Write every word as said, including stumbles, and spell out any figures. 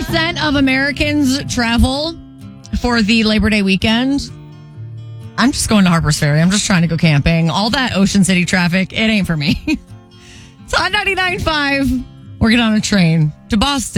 percent of Americans travel for the Labor Day weekend. I'm just going to Harper's Ferry. I'm just trying to go camping. All that Ocean City traffic, it ain't for me. So on ninety-nine point five, we're getting on a train to Boston.